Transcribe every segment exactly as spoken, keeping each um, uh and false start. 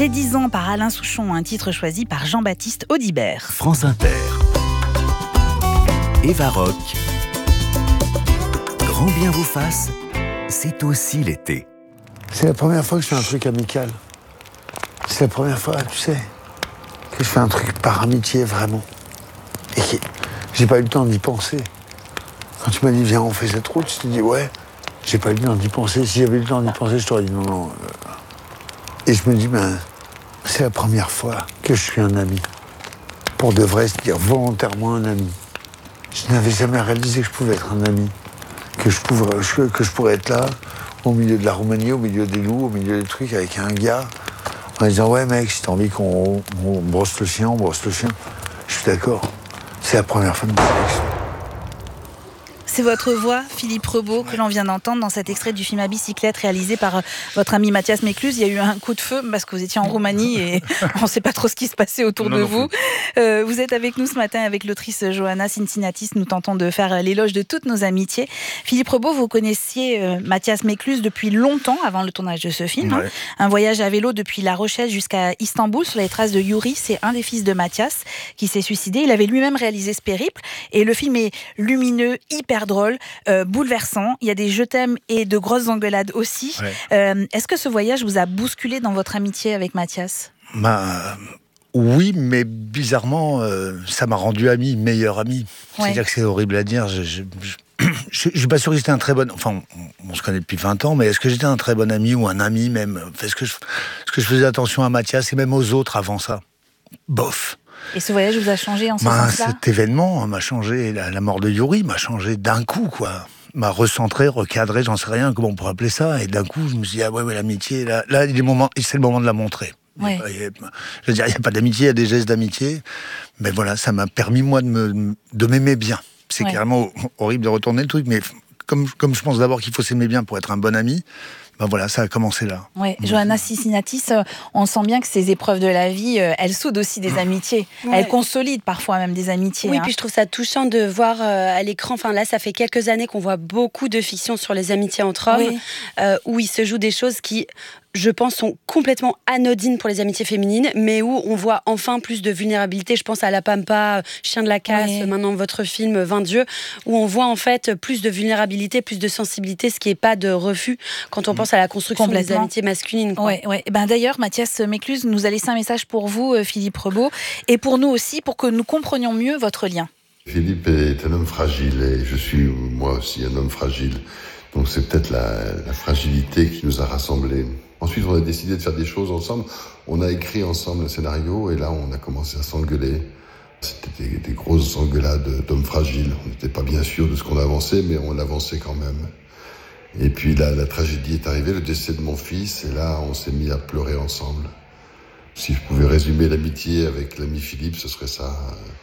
J'ai dix ans par Alain Souchon, un titre choisi par Jean-Baptiste Audibert. France Inter. Eva Rock. Grand bien vous fasse, c'est aussi l'été. C'est la première fois que je fais un truc amical. C'est la première fois, tu sais, que je fais un truc par amitié, vraiment. Et que j'ai pas eu le temps d'y penser. Quand tu m'as dit, viens, on fait cette route, je t'ai dit, ouais, j'ai pas eu le temps d'y penser. Si j'avais eu le temps d'y penser, je t'aurais dit non, non. Et je me dis, ben, c'est la première fois que je suis un ami. Pour de vrai, c'est-à-dire volontairement un ami. Je n'avais jamais réalisé que je pouvais être un ami. Que je, pouvais, que je pourrais être là, au milieu de la Roumanie, au milieu des loups, au milieu des trucs, avec un gars, en disant, ouais mec, si t'as envie qu'on on brosse le chien, on brosse le chien. Je suis d'accord. C'est la première fois de ma sélection. C'est votre voix, Philippe Rebaud, que l'on vient d'entendre dans cet extrait du film à bicyclette réalisé par votre ami Mathias Mécluse. Il y a eu un coup de feu parce que vous étiez en Roumanie et on ne sait pas trop ce qui se passait autour non, de non vous. Euh, vous êtes avec nous ce matin avec l'autrice Johanna Cincinnatis. Nous tentons de faire l'éloge de toutes nos amitiés. Philippe Rebaud, vous connaissiez euh, Mathias Mécluse depuis longtemps, avant le tournage de ce film. Ouais. Hein. Un voyage à vélo depuis La Rochelle jusqu'à Istanbul sur les traces de Yuri. C'est un des fils de Mathias qui s'est suicidé. Il avait lui-même réalisé ce périple et le film est lumineux, hyper drôle, euh, bouleversant. Il y a des je t'aime et de grosses engueulades aussi. Ouais. Euh, est-ce que ce voyage vous a bousculé dans votre amitié avec Mathias ? Bah, oui, mais bizarrement, euh, ça m'a rendu ami, meilleur ami. Ouais. C'est-à-dire que c'est horrible à dire. Je, je, je, je, je suis pas sûr que j'étais un très bon... Enfin, on, on se connaît depuis vingt ans, mais est-ce que j'étais un très bon ami ou un ami même ? Est-ce que je, est-ce que je faisais attention à Mathias et même aux autres avant ça ? Bof. Et ce voyage vous a changé en ce bah, sens-là ? Cet événement m'a changé, la, la mort de Yuri m'a changé d'un coup, quoi. M'a recentré, recadré, j'en sais rien, comment on pourrait appeler ça. Et d'un coup, je me suis dit, ah ouais, ouais l'amitié, là, là il est moment, c'est le moment de la montrer. Ouais. Il y a, je veux dire, il n'y a pas d'amitié, il y a des gestes d'amitié. Mais voilà, ça m'a permis, moi, de, me, de m'aimer bien. C'est ouais. carrément horrible de retourner le truc, mais comme, comme je pense d'abord qu'il faut s'aimer bien pour être un bon ami, ben voilà, ça a commencé là. Ouais. Johanna Cincinnatis, on sent bien que ces épreuves de la vie, elles soudent aussi des amitiés. Ouais. Elles consolident parfois même des amitiés. Oui, hein. puis je trouve ça touchant de voir euh, à l'écran, enfin là, ça fait quelques années qu'on voit beaucoup de fictions sur les amitiés entre hommes, oui. euh, où il se joue des choses qui, je pense, sont complètement anodines pour les amitiés féminines, mais où on voit enfin plus de vulnérabilité. Je pense à La Pampa, Chien de la Casse, oui. maintenant votre film Vingt Dieux, où on voit en fait plus de vulnérabilité, plus de sensibilité, ce qui n'est pas de refus quand on pense à la construction des amitiés masculines. Ouais, ouais. Ben, d'ailleurs, Mathias Mécluse nous a laissé un message pour vous, Philippe Rebaud, et pour nous aussi, pour que nous comprenions mieux votre lien. Philippe est un homme fragile et je suis moi aussi un homme fragile. Donc c'est peut-être la, la fragilité qui nous a rassemblés. Ensuite, on a décidé de faire des choses ensemble. On a écrit ensemble un scénario et là, on a commencé à s'engueuler. C'était des, des grosses engueulades d'hommes fragiles. On n'était pas bien sûr de ce qu'on avançait, mais on avançait quand même. Et puis là, la tragédie est arrivée, le décès de mon fils, et là, on s'est mis à pleurer ensemble. Si je pouvais résumer l'amitié avec l'ami Philippe, ce serait ça.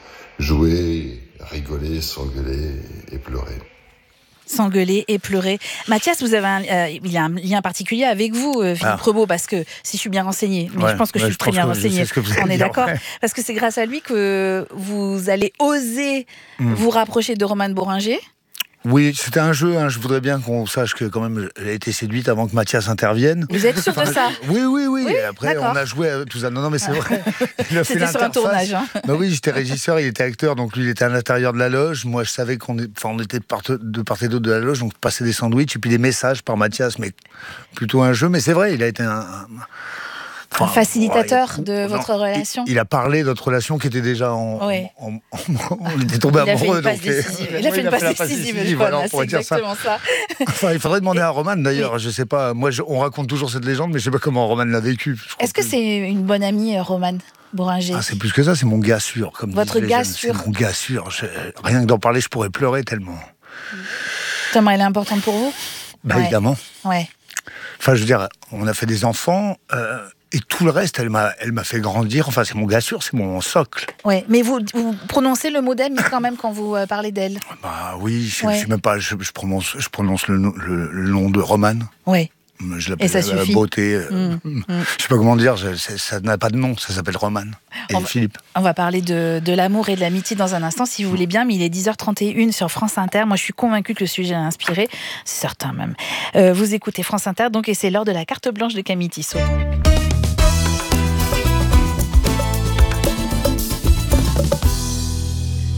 Jouer, rigoler, s'engueuler et pleurer. S'engueuler et pleurer. Mathias, vous avez un, euh, il y a un lien particulier avec vous, euh, Philippe ah. Rebaud, parce que si je suis bien renseignée, mais ouais, je pense que ouais, je suis très bien renseignée, on est d'accord, ouais. Parce que c'est grâce à lui que vous allez oser mmh. vous rapprocher de Romane Bohringer. Oui, c'était un jeu, hein. Je voudrais bien qu'on sache que quand même j'ai été séduite avant que Mathias intervienne. Vous êtes sûr de ça ? Oui, oui, oui. oui après, d'accord. On a joué à tout ça. Non, non, mais c'est vrai. Il a C'était fait sur un tournage. Hein. Bah oui, j'étais régisseur, il était acteur, donc lui, il était à l'intérieur de la loge. Moi, je savais qu'on est... enfin, on était de part et d'autre de la loge, donc je passais des sandwichs et puis des messages par Mathias, mais plutôt un jeu. Mais c'est vrai, il a été un... un... Enfin, un facilitateur ouais, de non, votre relation. Il, il a parlé de notre relation qui était déjà en... Oui. en, en, en on était tombés amoureux. Il a fait une passe décisive. Il a fait une passe décisive, je crois. C'est exactement ça. Enfin, il faudrait demander Et... à Romane, d'ailleurs. Oui. Je sais pas, moi, je, on raconte toujours cette légende, mais je sais pas comment Romane l'a vécu. Est-ce que, que c'est une bonne amie, Romane Bohringer? Ah, c'est plus que ça, c'est mon gars sûr. Comme votre gars sûr. C'est mon gars sûr. Je, rien que d'en parler, je pourrais pleurer tellement. Thomas, elle est importante pour vous? Bah, ouais. Évidemment. Ouais. Enfin, je veux dire, on a fait des enfants... Euh, Et tout le reste, elle m'a, elle m'a fait grandir. Enfin, c'est mon gars sûr, c'est mon socle. Oui, mais vous, vous prononcez le mot d'elle quand même quand vous parlez d'elle. Bah oui, je, ouais. je sais même pas. Je, je prononce, je prononce le, le, le nom de Romane. Oui. Je l'appelle la, la beauté. Mmh, mmh. Je sais pas comment dire. Je, ça n'a pas de nom. Ça s'appelle Romane. Et on, Philippe. On va parler de, de l'amour et de l'amitié dans un instant, si vous voulez bien. Mais il est dix heures trente et une sur France Inter. Moi, je suis convaincue que le sujet a inspiré. C'est certain même. Euh, vous écoutez France Inter, donc, et c'est l'heure de la carte blanche de Camille Tissot.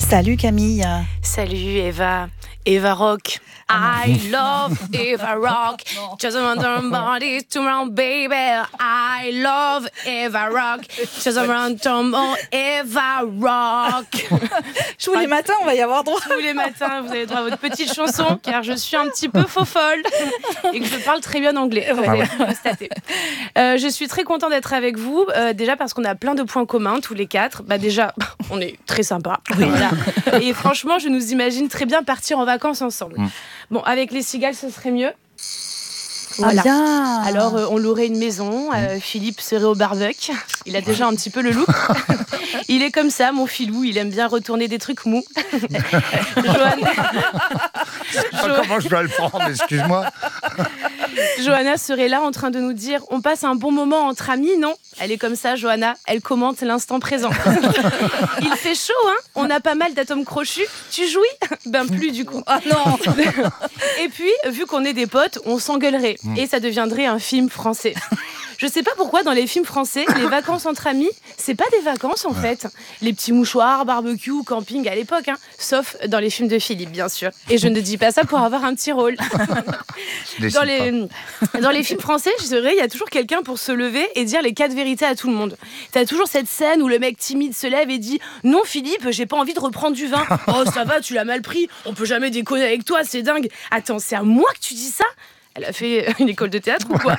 Salut Camille. Salut Eva. Eva Rock. I love Eva Rock. Just around body tomorrow, baby. I love Eva Rock. Just around tomorrow, Eva Rock. Tous les matins, on va y avoir droit. Tous les matins, vous avez droit à votre petite chanson, car je suis un petit peu faux folle et que je parle très bien anglais. Vous avez constaté. Euh, je suis très contente d'être avec vous. Euh, déjà parce qu'on a plein de points communs tous les quatre. Bah déjà, on est très sympas. Oui. Voilà. Et franchement, je nous imagine très bien partir en vacances ensemble. Mm. Bon, avec les cigales, ce serait mieux. Voilà. Ah bien. Alors, euh, on louerait une maison. Euh, Philippe serait au barbecue. Il a déjà un petit peu le look. Il est comme ça, mon filou. Il aime bien retourner des trucs mous. Johanna... Je sais pas jo... comment je dois le prendre, excuse-moi. Johanna serait là en train de nous dire « On passe un bon moment entre amis, non ?» Elle est comme ça, Johanna. Elle commente l'instant présent. Il fait chaud, hein. On a pas mal d'atomes crochus. Tu jouis ? Ben plus, du coup. Ah non. Et puis, vu qu'on est des potes, on s'engueulerait. Et ça deviendrait un film français. Je sais pas pourquoi dans les films français, les vacances entre amis, c'est pas des vacances en fait. Les petits mouchoirs, barbecue, camping à l'époque, hein. Sauf dans les films de Philippe, bien sûr. Et je ne dis pas ça pour avoir un petit rôle. Dans les, dans les films français, je dirais, il y a toujours quelqu'un pour se lever et dire les quatre vérités à tout le monde. T'as toujours cette scène où le mec timide se lève et dit « Non Philippe, j'ai pas envie de reprendre du vin. Oh ça va, tu l'as mal pris. On peut jamais déconner avec toi, c'est dingue. Attends, c'est à moi que tu dis ça ? Elle a fait une école de théâtre ou quoi ?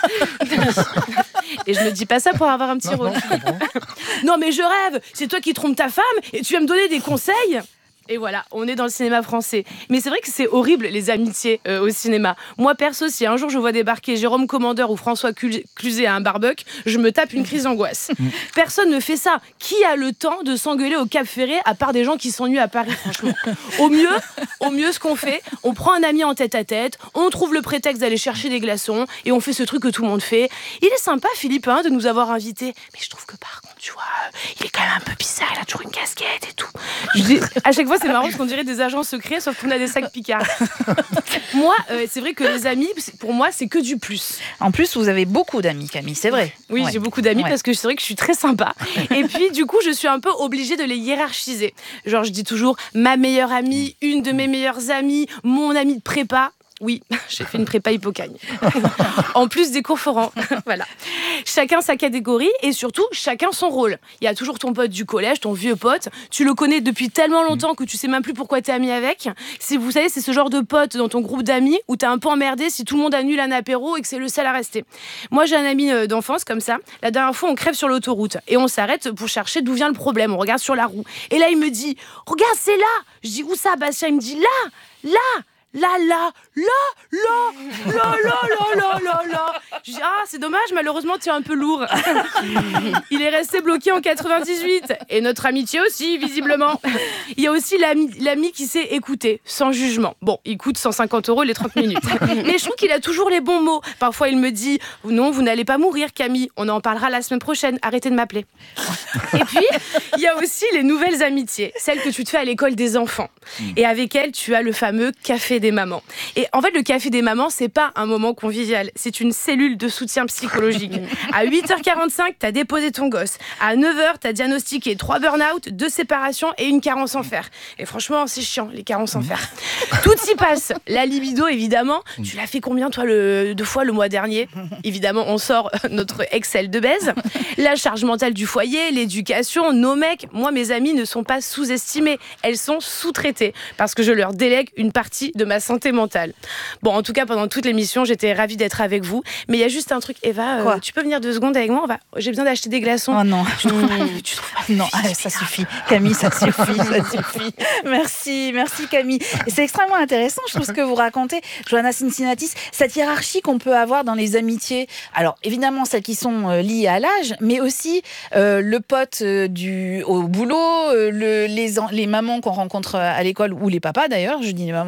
Et je ne dis pas ça pour avoir un petit rôle. Non mais je rêve, c'est toi qui trompes ta femme et tu vas me donner des conseils ? Et voilà, on est dans le cinéma français. Mais c'est vrai que c'est horrible, les amitiés euh, au cinéma. Moi, perso, si un jour je vois débarquer Jérôme Commandeur ou François Cluzet à un barbecue, je me tape une crise d'angoisse. Personne ne fait ça. Qui a le temps de s'engueuler au Cap Ferré, à part des gens qui s'ennuient à Paris, franchement ? Au mieux, au mieux, ce qu'on fait, on prend un ami en tête-à-tête, on trouve le prétexte d'aller chercher des glaçons, et on fait ce truc que tout le monde fait. Il est sympa, Philippe, hein, de nous avoir invités. Mais je trouve que par contre, tu vois, il est quand même un peu bizarre, il a toujours une casquette et tout. Je dis, à chaque fois, c'est marrant parce qu'on dirait des agents secrets, sauf qu'on a des sacs Picard. Moi, euh, c'est vrai que les amis, pour moi, c'est que du plus. En plus, vous avez beaucoup d'amis, Camille, c'est vrai. Oui, ouais. J'ai beaucoup d'amis ouais. Parce que c'est vrai que je suis très sympa. Et puis, du coup, je suis un peu obligée de les hiérarchiser. Genre, je dis toujours ma meilleure amie, une de mes meilleures amies, mon ami de prépa. Oui, j'ai fait une prépa Hippocagne. En plus des cours forants. Voilà. Chacun sa catégorie et surtout, chacun son rôle. Il y a toujours ton pote du collège, ton vieux pote. Tu le connais depuis tellement longtemps que tu sais même plus pourquoi t'es ami avec. C'est, vous savez, c'est ce genre de pote dans ton groupe d'amis où t'es un peu emmerdé si tout le monde annule un apéro et que c'est le seul à rester. Moi, j'ai un ami d'enfance comme ça. La dernière fois, on crève sur l'autoroute et on s'arrête pour chercher d'où vient le problème. On regarde sur la roue. Et là, il me dit « Regarde, c'est là !» Je dis « Où ça, Bastien ?» Il me dit « Là, là !» Là, là, là, là, là, là, là, là, là, là. Je dis, ah, c'est dommage, malheureusement, tu es un peu lourd. Il est resté bloqué en quatre-vingt-dix-huit. Et notre amitié aussi, visiblement. Il y a aussi l'ami, l'ami qui sait écouter, sans jugement. Bon, il coûte cent cinquante euros les trente minutes. Mais je trouve qu'il a toujours les bons mots. Parfois, il me dit, non, vous n'allez pas mourir, Camille. On en parlera la semaine prochaine. Arrêtez de m'appeler. Et puis, il y a aussi les nouvelles amitiés. Celles que tu te fais à l'école des enfants. Et avec elles, tu as le fameux café des mamans. Et en fait, le café des mamans, c'est pas un moment convivial, c'est une cellule de soutien psychologique. À huit heures quarante-cinq, t'as déposé ton gosse. À neuf heures, t'as diagnostiqué trois burn-out, deux séparations et une carence en fer. Et franchement, c'est chiant, les carences en fer. Tout s'y passe. La libido, évidemment. Tu l'as fait combien, toi, le, deux fois le mois dernier ? Évidemment, on sort notre Excel de baise. La charge mentale du foyer, l'éducation, nos mecs. Moi, mes amies ne sont pas sous-estimées. Elles sont sous-traitées parce que je leur délègue une partie de ma santé mentale. Bon, en tout cas, pendant toute l'émission, j'étais ravie d'être avec vous. Mais il y a juste un truc, Eva, euh, tu peux venir deux secondes avec moi ? On va... J'ai besoin d'acheter des glaçons. Oh non. Tu trouves pas... tu trouves pas... Non, allez, ça suffit. Camille, ça suffit, ça suffit. Merci, merci Camille. Et c'est extrêmement intéressant, je trouve, ce que vous racontez, Johanna Cincinnatis, cette hiérarchie qu'on peut avoir dans les amitiés. Alors, évidemment, celles qui sont euh, liées à l'âge, mais aussi euh, le pote euh, du, au boulot, euh, le, les, les mamans qu'on rencontre à l'école, ou les papas d'ailleurs, je dis les mamans, mais aussi, il y a aussi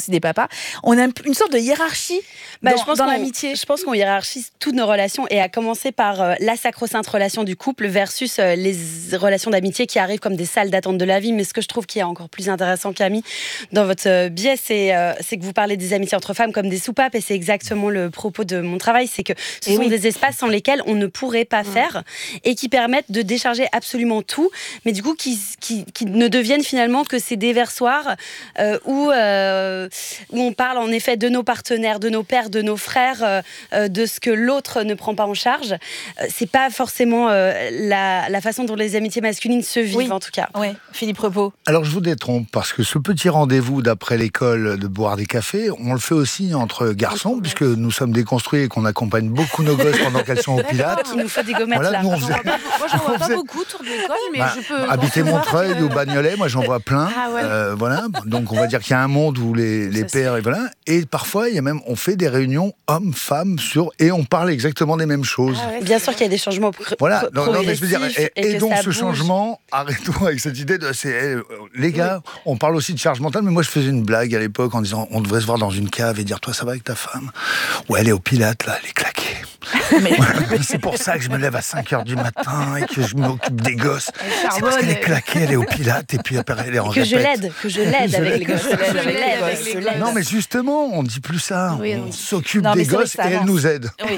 aussi des papas. On a une sorte de hiérarchie bah, dans, je pense dans qu'on, l'amitié. Je pense qu'on hiérarchise toutes nos relations, et à commencer par euh, la sacro-sainte relation du couple versus euh, les relations d'amitié qui arrivent comme des salles d'attente de la vie. Mais ce que je trouve qui est encore plus intéressant, Camille, dans votre euh, biais, c'est, euh, c'est que vous parlez des amitiés entre femmes comme des soupapes, et c'est exactement le propos de mon travail, c'est que ce et sont oui. des espaces sans lesquels on ne pourrait pas mmh. faire, et qui permettent de décharger absolument tout, mais du coup qui, qui, qui ne deviennent finalement que ces déversoirs euh, où, euh, où on parle en effet de nos partenaires, de nos pères, de nos frères, euh, de ce que l'autre ne prend pas en charge. Euh, c'est pas forcément euh, la, la façon dont les amitiés masculines se vivent, oui. en tout cas. Oui, Philippe Rebaud. Alors je vous détrompe, parce que ce petit rendez-vous d'après l'école de boire des cafés, on le fait aussi entre garçons, puisque nous sommes déconstruits et qu'on accompagne beaucoup nos gosses pendant qu'elles sont au Pilates. Il nous faut des gommettes voilà, là. Nous, on faisait... Moi j'en vois pas beaucoup autour de l'école, mais bah, je peux... Habiter Montreuil ou Bagnolet, moi j'en vois plein. Ah ouais. euh, voilà. Donc on va dire qu'il y a un monde où les, les pères... Et, voilà. et parfois, il y a même, on fait des réunions hommes-femmes sur... et on parle exactement des mêmes choses. Ah ouais, bien sûr qu'il y a des changements pro- voilà. non, non, mais je veux dire, et, et, et donc ce bouge. changement, arrêtons avec cette idée de... C'est, les gars, oui. on parle aussi de charge mentale, mais moi je faisais une blague à l'époque en disant on devrait se voir dans une cave et dire toi ça va avec ta femme? Ouais, elle est au Pilates là, elle est claquée. Mais... c'est pour ça que je me lève à cinq heures du matin et que je m'occupe des gosses. C'est parce qu'elle est claquée, elle est au Pilates et puis après elle est en que répète. je l'aide, que je l'aide je avec les l'aide. gosses. Je l'aide avec les gosses. Je l'aide. Non mais justement, on dit plus ça. Oui, on oui. s'occupe non, des gosses et avance. elle nous aide. Oui.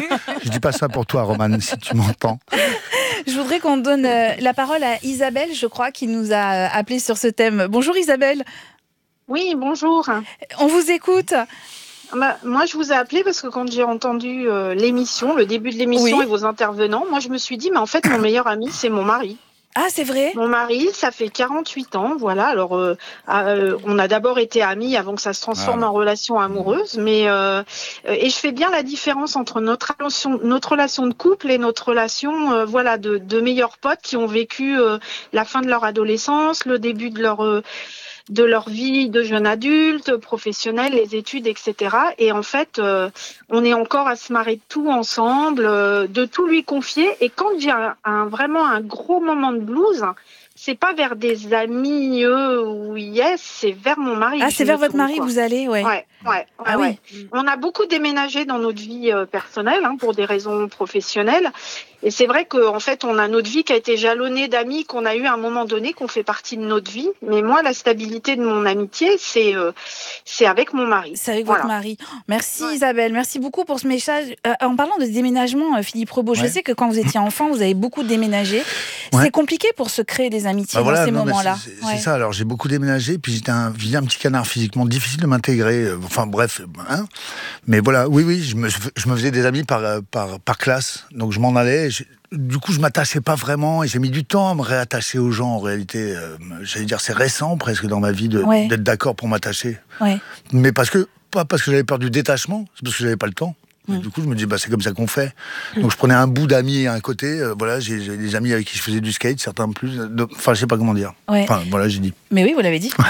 Je dis pas ça pour toi, Romane, si tu m'entends. Je voudrais qu'on donne euh, la parole à Isabelle, je crois, qui nous a euh, appelé sur ce thème. Bonjour Isabelle. Oui, bonjour. On vous écoute. Bah, moi, je vous ai appelé parce que quand j'ai entendu euh, l'émission, le début de l'émission oui. et vos intervenants, moi, je me suis dit, mais en fait, mon meilleur ami, c'est mon mari. Ah, c'est vrai? Mon mari, ça fait quarante-huit ans, voilà. Alors, euh, euh, on a d'abord été amis avant que ça se transforme ah. en relation amoureuse, mais euh, et je fais bien la différence entre notre relation, notre relation de couple et notre relation, euh, voilà, de, de meilleurs potes qui ont vécu euh, la fin de leur adolescence, le début de leur euh, de leur vie de jeune adulte, professionnelle, les études, et cetera. Et en fait, euh, on est encore à se marrer de tout ensemble, euh, de tout lui confier. Et quand j'ai un, un, vraiment un gros moment de blues, c'est pas vers des amis eux, ou yes, c'est vers mon mari. Ah, c'est vers votre mari que vous allez, ouais. Ouais, ouais, ouais, ah, ouais. Oui. On a beaucoup déménagé dans notre vie euh, personnelle, hein, pour des raisons professionnelles. Et c'est vrai qu'en fait, on a notre vie qui a été jalonnée d'amis qu'on a eu à un moment donné, qu'on fait partie de notre vie. Mais moi, la stabilité de mon amitié, c'est euh, c'est avec mon mari. C'est avec voilà. votre mari. Merci ouais. Isabelle, merci beaucoup pour ce message. Euh, en parlant de déménagement, euh, Philippe Rebaud, ouais. je sais que quand vous étiez enfant, vous avez beaucoup déménagé. Ouais. C'est compliqué pour se créer des amitiés bah voilà, dans ces non, moments-là. C'est, c'est, ouais. c'est ça, alors j'ai beaucoup déménagé, puis j'étais un, j'étais un petit canard physiquement, difficile de m'intégrer. Enfin bref, hein. Mais voilà, oui, oui, je me, je me faisais des amis par, par, par classe, donc je m'en allais. Je, Du coup, je m'attachais pas vraiment et j'ai mis du temps à me réattacher aux gens. En réalité, euh, j'allais dire, c'est récent presque dans ma vie de, ouais. d'être d'accord pour m'attacher. Ouais. Mais parce que, pas parce que j'avais peur du détachement, c'est parce que j'avais pas le temps. Mmh. Et du coup, je me dis, bah, c'est comme ça qu'on fait. Mmh. Donc, je prenais un bout d'amis à un côté. Euh, voilà, j'ai, j'ai des amis avec qui je faisais du skate, certains plus. De... Enfin, je sais pas comment dire. Ouais. Enfin, voilà, j'ai dit. Mais oui, vous l'avez dit.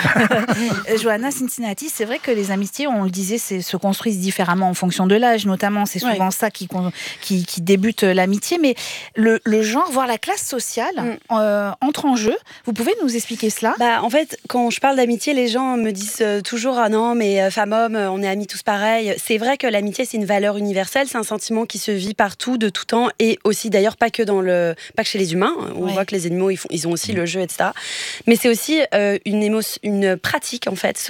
Johanna Cincinnati, c'est vrai que les amitiés, on le disait, c'est, se construisent différemment en fonction de l'âge, notamment. C'est souvent ouais. ça qui, qui, qui débute l'amitié. Mais le, le genre, voire la classe sociale, mmh. euh, entre en jeu. Vous pouvez nous expliquer cela? Bah, en fait, quand je parle d'amitié, les gens me disent toujours ah non, mais euh, femme-homme, on est amis tous pareils. C'est vrai que l'amitié, c'est une valeur universelle. C'est un sentiment qui se vit partout, de tout temps, et aussi d'ailleurs pas que dans le, pas que chez les humains. On ouais. voit que les animaux, ils, font, ils ont aussi mmh. le jeu, et cetera. Mais c'est aussi euh, une, émo- une pratique en fait